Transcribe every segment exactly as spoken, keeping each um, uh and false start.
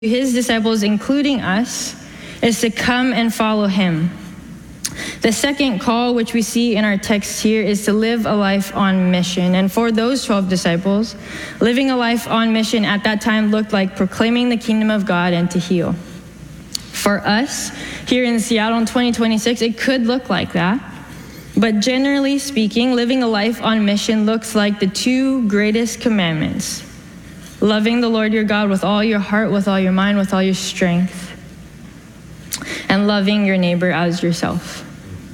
his disciples, including us, is to come and follow him. The second call, which we see in our text here, is to live a life on mission. And for those twelve disciples, living a life on mission at that time looked like proclaiming the kingdom of God and to heal. For us, here in Seattle in twenty twenty-six, it could look like that. But generally speaking, living a life on mission looks like the two greatest commandments: loving the Lord your God with all your heart, with all your mind, with all your strength, and loving your neighbor as yourself.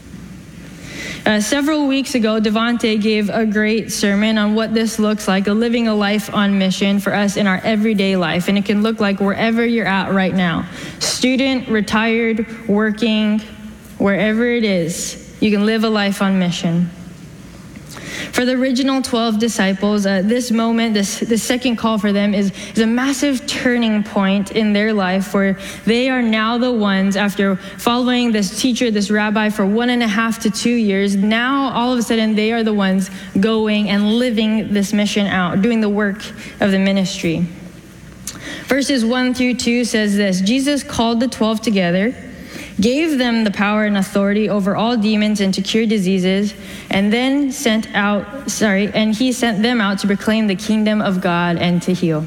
Uh, several weeks ago, Devontae gave a great sermon on what this looks like, living a life on mission for us in our everyday life. And it can look like wherever you're at right now. Student, retired, working, wherever it is, you can live a life on mission. For the original twelve disciples, uh, this moment, this the second call for them is, is a massive turning point in their life where they are now the ones, after following this teacher, this rabbi for one and a half to two years, now all of a sudden they are the ones going and living this mission out, doing the work of the ministry. Verses one through two says this: Jesus called the twelve together, gave them the power and authority over all demons and to cure diseases, and then sent out, sorry, and he sent them out to proclaim the kingdom of God and to heal.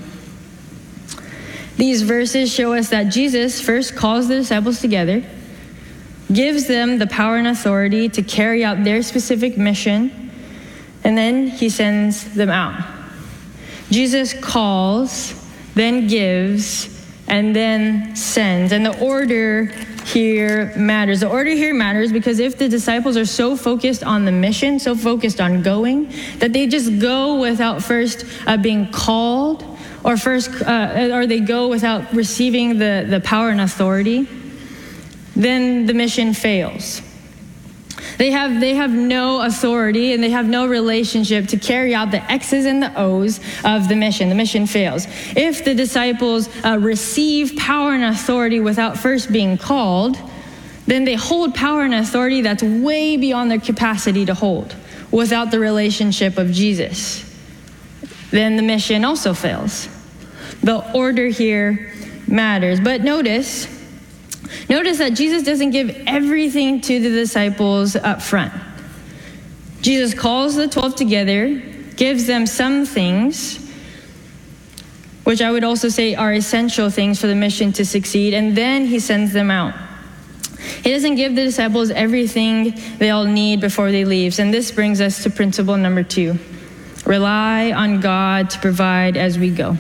These verses show us that Jesus first calls the disciples together, gives them the power and authority to carry out their specific mission, and then he sends them out. Jesus calls, then gives, and then sends. And the order here matters. The order here matters because if the disciples are so focused on the mission, so focused on going, that they just go without first uh, being called, or first, uh, or they go without receiving the, the power and authority, then the mission fails. They have, they have no authority and they have no relationship to carry out the X's and the O's of the mission. The mission fails. If the disciples uh, receive power and authority without first being called, then they hold power and authority that's way beyond their capacity to hold without the relationship of Jesus. Then the mission also fails. The order here matters. But notice, Notice that Jesus doesn't give everything to the disciples up front. Jesus calls the twelve together, gives them some things, which I would also say are essential things for the mission to succeed, and then he sends them out. He doesn't give the disciples everything they'll need before they leave. And this brings us to principle number two: rely on God to provide as we go.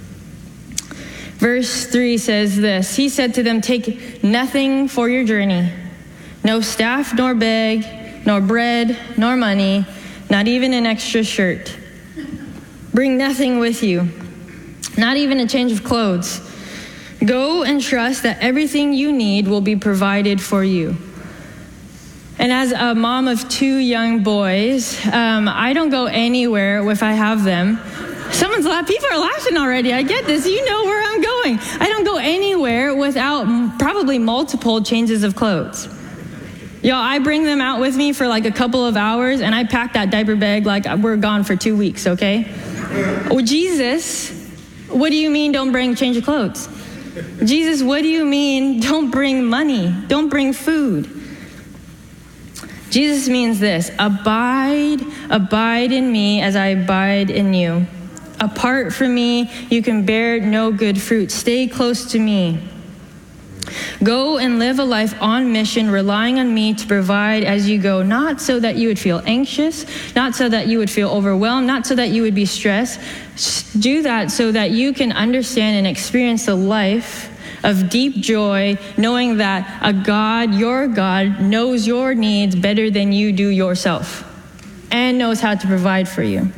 Verse three says this: he said to them, "Take nothing for your journey, no staff, nor bag, nor bread, nor money, not even an extra shirt. Bring nothing with you, not even a change of clothes. Go and trust that everything you need will be provided for you." And as a mom of two young boys, um, I don't go anywhere if I have them. Someone's laughing. People are laughing already. I get this. You know where I'm going. I don't go anywhere without probably multiple changes of clothes. Y'all, I bring them out with me for like a couple of hours, and I pack that diaper bag like we're gone for two weeks, okay? Oh, Jesus, what do you mean don't bring change of clothes? Jesus, what do you mean don't bring money? Don't bring food? Jesus means this: abide, abide in me as I abide in you. Apart from me, you can bear no good fruit. Stay close to me. Go and live a life on mission, relying on me to provide as you go, not so that you would feel anxious, not so that you would feel overwhelmed, not so that you would be stressed. Do that so that you can understand and experience a life of deep joy, knowing that a God, your God, knows your needs better than you do yourself and knows how to provide for you.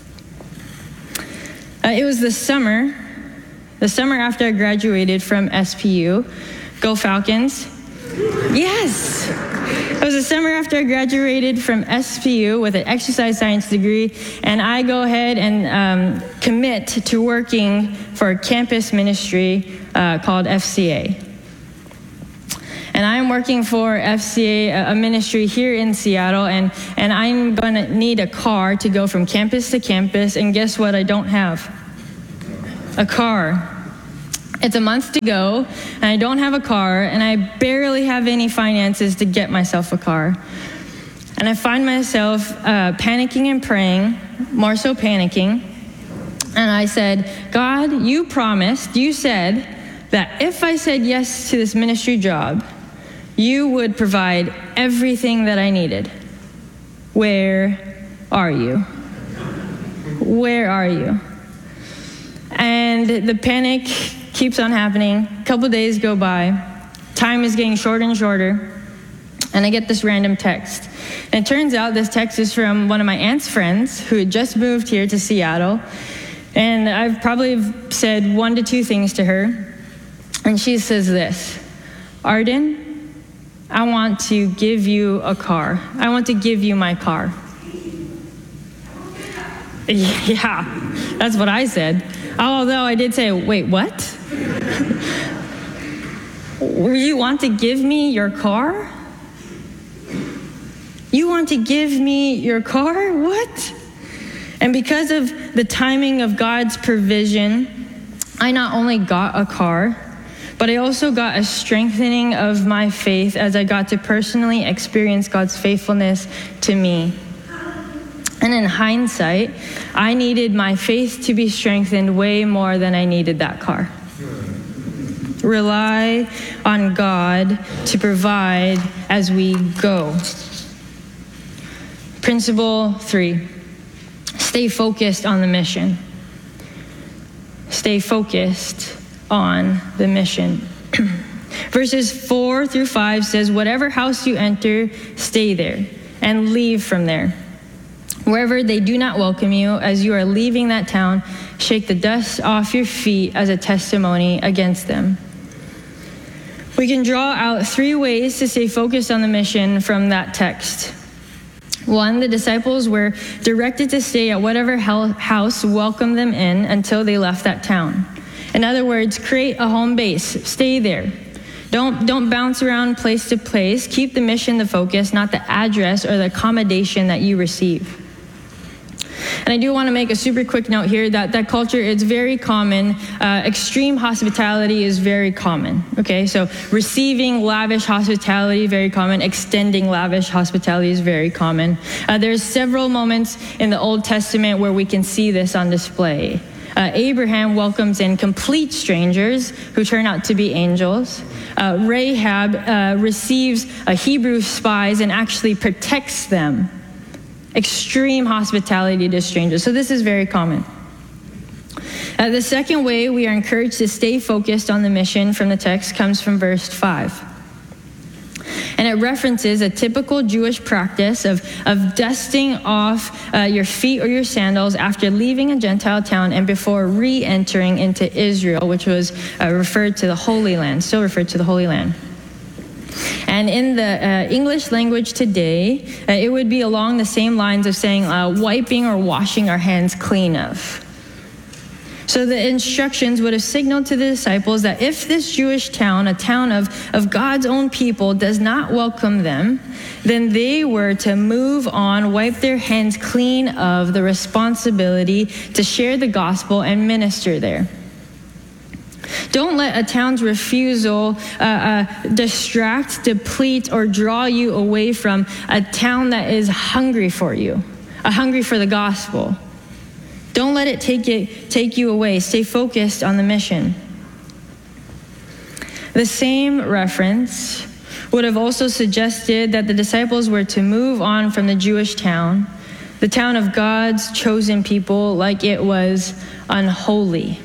Uh, it was the summer, the summer after I graduated from S P U. Go Falcons. Yes. It was the summer after I graduated from S P U with an exercise science degree, and I go ahead and um, commit to working for a campus ministry uh, called F C A. And I'm working for F C A, a ministry here in Seattle, and, and I'm going to need a car to go from campus to campus, and guess what I don't have? A car. It's a month to go, and I don't have a car, and I barely have any finances to get myself a car. And I find myself uh, panicking and praying, more so panicking. And I said, God, you promised, you said that if I said yes to this ministry job, you would provide everything that I needed. Where are you? Where are you? And the panic keeps on happening. A couple days go by. Time is getting shorter and shorter. And I get this random text. And it turns out this text is from one of my aunt's friends who had just moved here to Seattle. And I've probably said one to two things to her. And she says this, Arden, I want to give you a car. I want to give you my car. Yeah, that's what I said. Although I did say, wait, what? You want to give me your car? You want to give me your car? What? And because of the timing of God's provision, I not only got a car, but I also got a strengthening of my faith as I got to personally experience God's faithfulness to me. And in hindsight, I needed my faith to be strengthened way more than I needed that car. Rely on God to provide as we go. Principle three, stay focused on the mission. Stay focused on the mission. Verses four through five says, whatever house you enter, stay there and leave from there. Wherever they do not welcome you, as you are leaving that town, shake the dust off your feet as a testimony against them. We can draw out three ways to stay focused on the mission from that text. One, the disciples were directed to stay at whatever house welcomed them in until they left that town. In other words, create a home base. Stay there. Don't, don't bounce around place to place. Keep the mission the focus, not the address or the accommodation that you receive. And I do want to make a super quick note here that that culture is very common. Uh, extreme hospitality is very common. Okay, so receiving lavish hospitality, very common. Extending lavish hospitality is very common. Uh, there's several moments in the Old Testament where we can see this on display. Uh, Abraham welcomes in complete strangers who turn out to be angels. Uh, Rahab uh, receives uh, Hebrew spies and actually protects them. Extreme hospitality to strangers. So this is very common. Uh, the second way we are encouraged to stay focused on the mission from the text comes from verse five. And it references a typical Jewish practice of, of dusting off uh, your feet or your sandals after leaving a Gentile town and before re-entering into Israel, which was uh, referred to the Holy Land, still referred to the Holy Land. And in the uh, English language today, uh, it would be along the same lines of saying uh, wiping or washing our hands clean of. So the instructions would have signaled to the disciples that if this Jewish town, a town of, of God's own people, does not welcome them, then they were to move on, wipe their hands clean of the responsibility to share the gospel and minister there. Don't let a town's refusal uh, uh, distract, deplete, or draw you away from a town that is hungry for you, uh, hungry for the gospel. Don't let it take it take you away. Stay focused on the mission. The same reference would have also suggested that the disciples were to move on from the Jewish town, the town of God's chosen people, like it was unholy.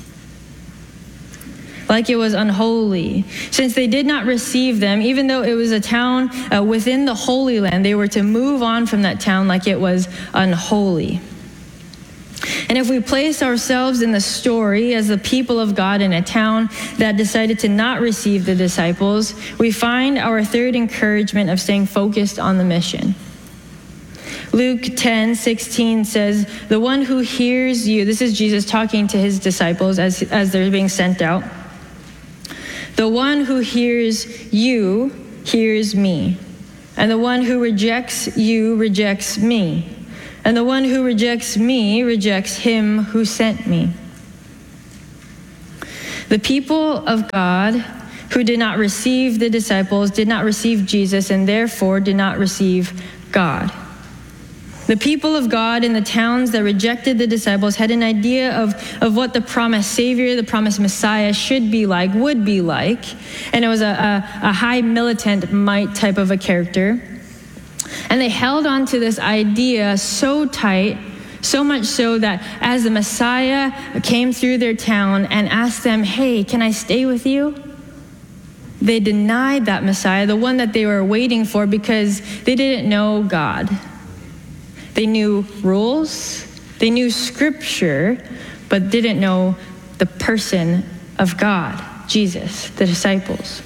Like it was unholy. Since they did not receive them, even though it was a town uh, within the Holy Land, they were to move on from that town like it was unholy. And if we place ourselves in the story as the people of God in a town that decided to not receive the disciples, we find our third encouragement of staying focused on the mission. Luke ten sixteen says, the one who hears you, this is Jesus talking to his disciples as, as they're being sent out. The one who hears you hears me, and the one who rejects you rejects me. And the one who rejects me rejects him who sent me. The people of God who did not receive the disciples did not receive Jesus and therefore did not receive God. The people of God in the towns that rejected the disciples had an idea of, of what the promised Savior, the promised Messiah should be like, would be like. And it was a, a, a high militant might type of a character. And they held on to this idea so tight, so much so that as the Messiah came through their town and asked them, hey, can I stay with you? They denied that Messiah, the one that they were waiting for, because they didn't know God. They knew rules, they knew scripture, but didn't know the person of God, Jesus, the disciples.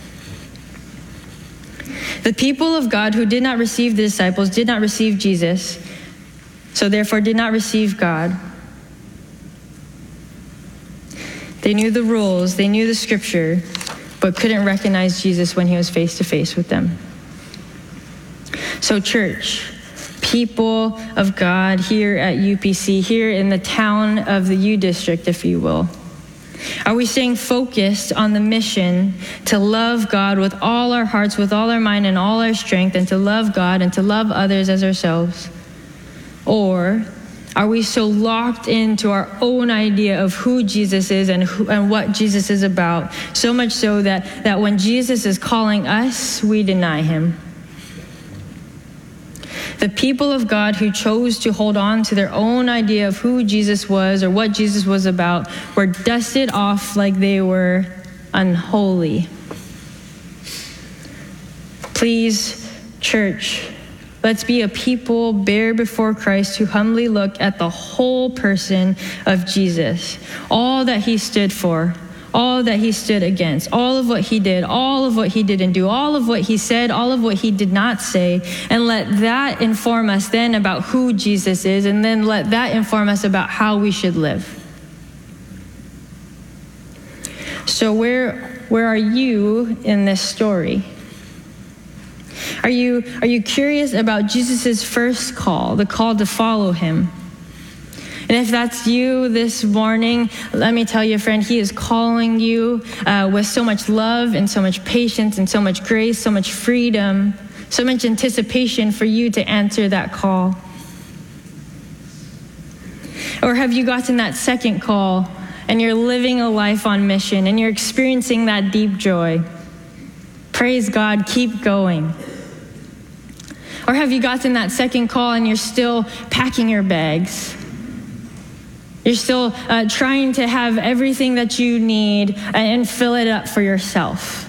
The people of God who did not receive the disciples did not receive Jesus, so therefore did not receive God. They knew the rules, they knew the scripture, but couldn't recognize Jesus when he was face to face with them. So church, people of God here at U P C, here in the town of the U District, if you will, are we staying focused on the mission to love God with all our hearts, with all our mind and all our strength, and to love God and to love others as ourselves? Or are we so locked into our own idea of who Jesus is and who, and what Jesus is about, so much so that, that when Jesus is calling us, we deny him? The people of God who chose to hold on to their own idea of who Jesus was or what Jesus was about were dusted off like they were unholy. Please, church, let's be a people bare before Christ who humbly look at the whole person of Jesus, all that he stood for, all that he stood against, all of what he did, all of what he didn't do, all of what he said, all of what he did not say, and let that inform us then about who Jesus is, and then let that inform us about how we should live. So where, where are you in this story? Are you, are you curious about Jesus' first call, the call to follow him? And if that's you this morning, let me tell you, friend, he is calling you uh, with so much love and so much patience and so much grace, so much freedom, so much anticipation for you to answer that call. Or have you gotten that second call and you're living a life on mission and you're experiencing that deep joy? Praise God, keep going. Or have you gotten that second call and you're still packing your bags? You're still uh, trying to have everything that you need and fill it up for yourself.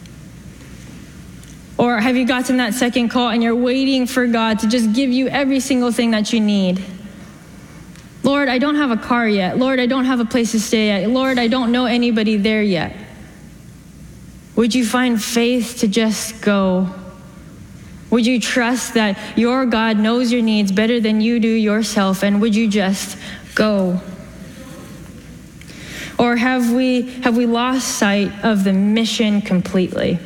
Or have you gotten that second call and you're waiting for God to just give you every single thing that you need? Lord, I don't have a car yet. Lord, I don't have a place to stay yet. Lord, I don't know anybody there yet. Would you find faith to just go? Would you trust that your God knows your needs better than you do yourself, and would you just go? Or have we have we lost sight of the mission completely?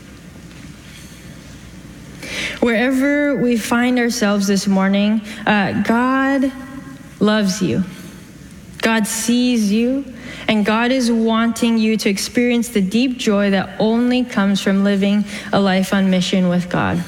Wherever we find ourselves this morning, uh, God loves you. God sees you, and God is wanting you to experience the deep joy that only comes from living a life on mission with God.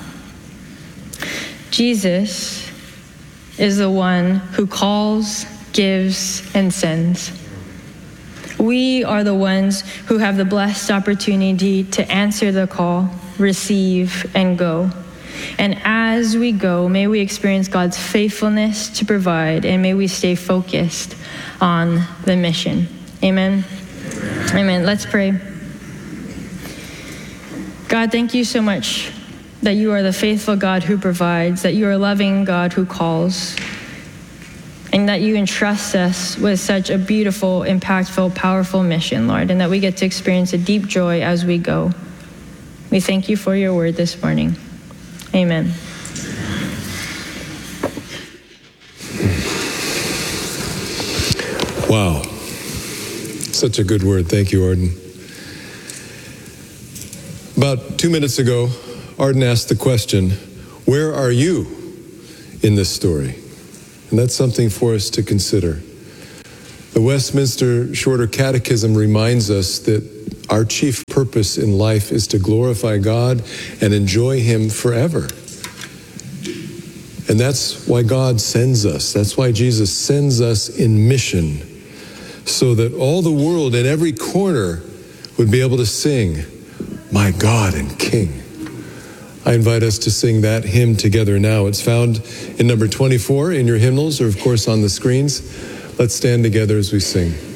Jesus is the one who calls, gives, and sends. We are the ones who have the blessed opportunity to answer the call, receive, and go. And as we go, may we experience God's faithfulness to provide, and may we stay focused on the mission. Amen. Amen. Amen. Let's pray. God, thank you so much that you are the faithful God who provides, that you are a loving God who calls, and that you entrust us with such a beautiful, impactful, powerful mission, Lord, and that we get to experience a deep joy as we go. We thank you for your word this morning. Amen. Wow. Such a good word. Thank you, Arden. About two minutes ago, Arden asked the question, where are you in this story? And that's something for us to consider. The Westminster Shorter Catechism reminds us that our chief purpose in life is to glorify God and enjoy Him forever. And that's why God sends us. That's why Jesus sends us in mission, so that all the world in every corner would be able to sing, "My God and King." I invite us to sing that hymn together now. It's found in number twenty-four in your hymnals, or of course on the screens. Let's stand together as we sing.